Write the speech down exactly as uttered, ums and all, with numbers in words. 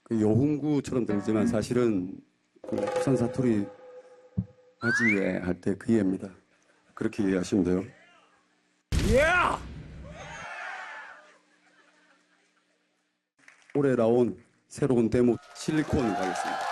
그 여훈구처럼 들리지만 사실은 그 부산 사투리 바지에 할 때 그 예입니다. 그렇게 이해하시면 돼요. Yeah! 올해 나온 새로운 데모 실리콘 가겠습니다.